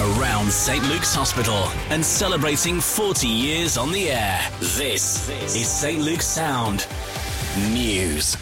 around St. Luke's Hospital and celebrating 40 years on the air. This is St. Luke's Sound News.